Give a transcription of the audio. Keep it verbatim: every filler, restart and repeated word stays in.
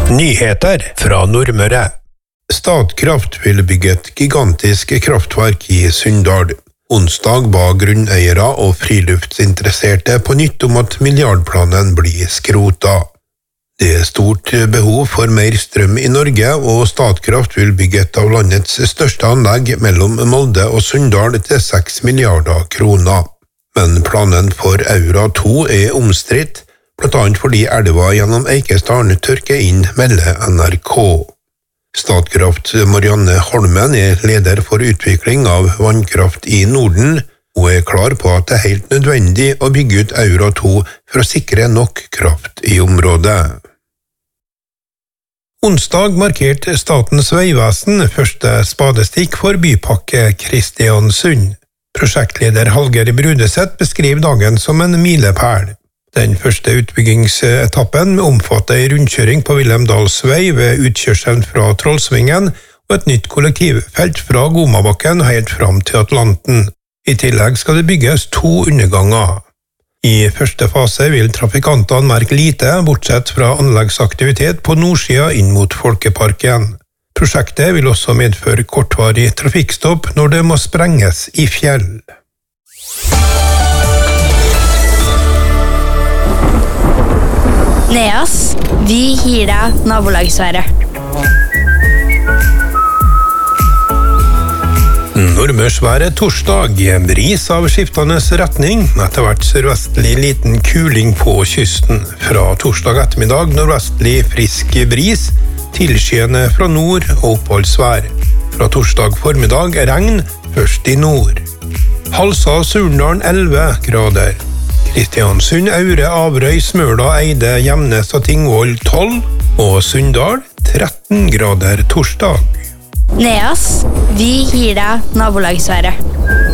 Nyheter fra Nordmøre. Statkraft vil bygge et gigantisk kraftverk i Sunndal. Onsdag ba grunneiere og friluftsinteresserte på nytt om at milliardplanen blir skrota. Det er stort behov for mer strøm i Norge, og Statkraft vil bygge et av landets største anlegg mellom Molde og Sunndal til seks milliarder kroner. Men planen for Aura to er omstridt, blant annet fordi elva gjennom Eikesdalen tørker inn, melder N R K. Statkraft Marianne Holmen er leder for utvikling av vannkraft i Norden, og er klar på at det er helt nødvendig å bygge ut Aura to for å sikre nok kraft i området. Onsdag markerte Statens vegvesen første spadestikk for bypakke Kristiansund. Prosjektleder Hallgeir Brudeseth beskriver dagen som en milepæl. Den første utbyggingsetappen omfatter en rundkjøring på Vilhelmdalsvei ved utkjørselen fra Trollsvingen og et nytt kollektivfelt fra Gomabakken helt fram til Atlanten. I tillegg skal det bygges to underganger. I første fase vil trafikantene merke lite, bortsett fra anleggsaktivitet på nordsida inn mot Folkeparken. Prosjektet vil også medføre kortvarig trafikkstopp når det må sprenges i fjell. Neas, vi gir deg nabolagsværet. Nordmørsværet torsdag i en bris av skiftende retning, etter hvert sørvestlig liten kuling på kysten. Fra torsdag ettermiddag nordvestlig frisk bris, tilskyende fra nord og oppholdsvær. Fra torsdag formiddag regn, først i nord. Halsa Surndalen elleve grader. Kristiansund, Aure, Averøy, Smøla, Eide, Gjemnes og Tingvoll tolv, og Sunndal tretten grader torsdag. Neas, vi gir deg nabolagsværet.